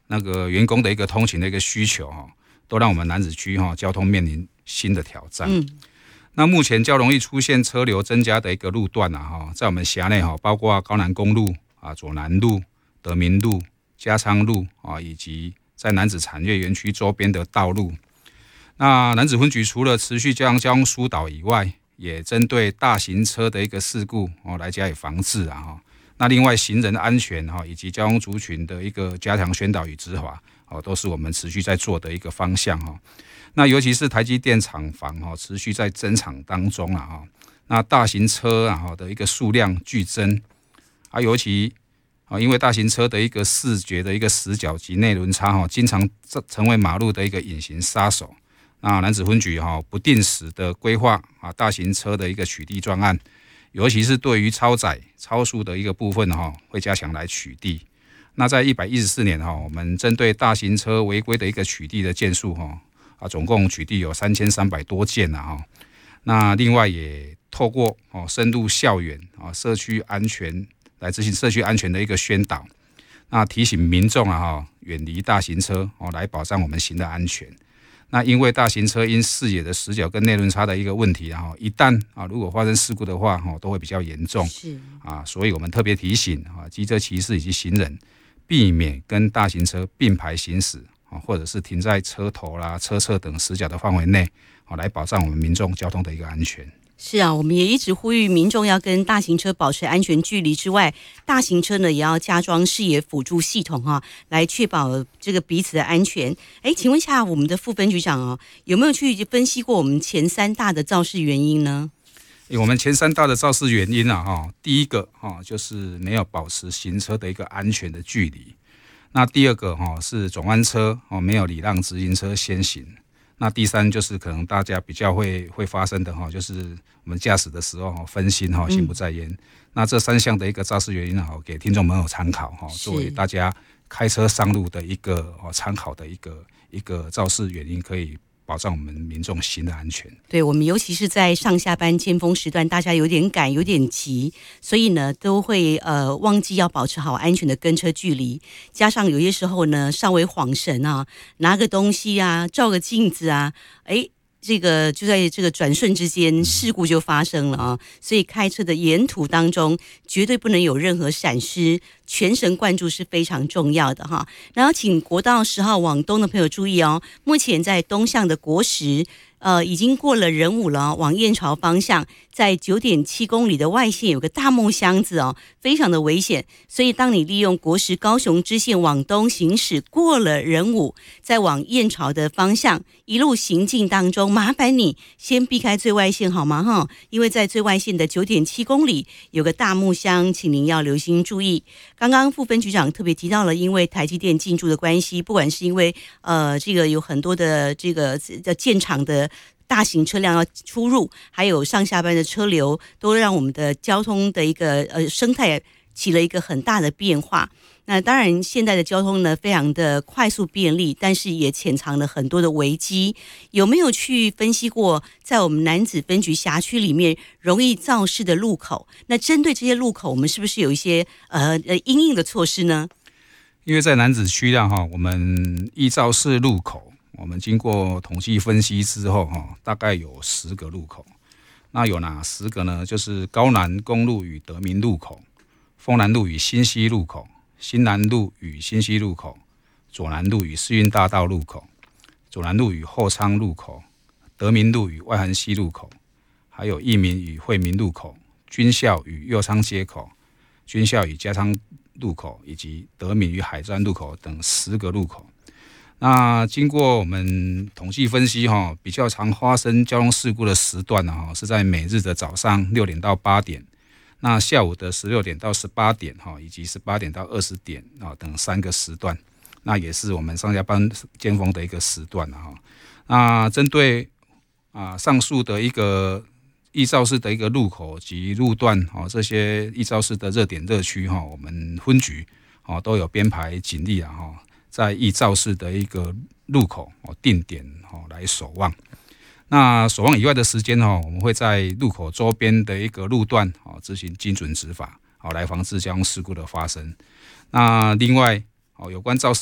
那个员工的一个通勤的一个需求都让我们楠梓区交通面临新的挑战。那目前较容易出现车流增加的一个路段在我们辖内包括高南公路左南路、德民路、加昌路以及在楠梓产业园区周边的道路。那楠梓分局除了持续加强交通疏导以外，也针对大型车的一个事故来加以防治那另外行人安全以及交通族群的一个加强宣导与执法都是我们持续在做的一个方向那尤其是台积电厂房持续在增厂当中那大型车的一个数量剧增尤其因为大型车的一个视觉的一个死角及内轮差经常成为马路的一个隐形杀手。那楠梓分局不定时的规划大型车的一个取缔专案，尤其是对于超载、超速的一个部分会加强来取缔。那在114年我们针对大型车违规的一个取缔的件数总共取缔有3300多件那另外也透过深入校园社区安全来执行社区安全的一个宣导，那提醒民众远离大型车来保障我们行的安全。那因为大型车因视野的死角跟内轮差的一个问题一旦如果发生事故的话都会比较严重， 是所以我们特别提醒机车骑士以及行人避免跟大型车并排行驶或者是停在车头啦、车侧等死角的范围内来保障我们民众交通的一个安全。 是啊，我们也一直呼吁民众要跟大型车保持安全距离之外，大型车呢也要加装视野辅助系统来确保这个彼此的安全。请问一下我们的副分局长有没有去分析过我们前3大的肇事原因呢？ 我们前3大的肇事原因第一个就是没有保持行车的一个安全的距离。那第二个是转弯车没有礼让直行车先行。那第三就是可能大家比较会发生的就是我们驾驶的时候分心心不在焉。那这3项的一个肇事原因给听众朋友参考作为大家开车上路的一个参考的一个肇事原因，可以保障我们民众行的安全。 对，我们尤其是在上下班尖峰时段，大家有点赶有点急，所以呢都会忘记要保持好安全的跟车距离，加上有些时候呢稍微晃神拿个东西照个镜子这个就在这个转瞬之间事故就发生了所以开车的沿途当中绝对不能有任何闪失，全神贯注是非常重要的然后请国道10号往东的朋友注意目前在东向的国10已经过了仁武了往燕巢方向，在9.7公里的外线有个大木箱子非常的危险，所以当你利用国10高雄支线往东行驶，过了仁武，再往燕巢的方向一路行进当中，麻烦你先避开最外线好吗因为在最外线的9.7公里有个大木箱，请您要留心注意。刚刚副分局长特别提到了，因为台积电进驻的关系，不管是因为这个有很多的这个建厂的大型车辆要出入，还有上下班的车流，都让我们的交通的一个生态起了一个很大的变化。那当然现在的交通呢非常的快速便利，但是也潜藏了很多的危机。有没有去分析过在我们楠梓分局辖区里面容易肇事的路口，那针对这些路口我们是不是有一些因应的措施呢？ 因为在楠梓区我们易肇事路口我们经过统计分析之后大概有10个路口。那有哪10个呢？就是高南公路与德民路口、丰南路与新西路口、新南路与新西路口、左南路与世运大道路口、左南路与后昌路口、德民路与外环西路口，还有义民与惠民路口、军校与右昌街口、军校与加昌路口，以及德民与海专路口等10个路口。那经过我们统计分析比较常发生交通事故的时段是在每日的早上6点到8点，那下午的16点到18点以及18点到20点等3个时段，那也是我们上下班尖峰的一个时段那针对上述的一个易肇事的一个路口及路段这些易肇事的热点热区我们分局都有编排警力在易肇事的一个路口定点来守望。那守望以外的时间我们会在路口周边的一个路段执行精准执法来防治交通事故的发生。那另外有关肇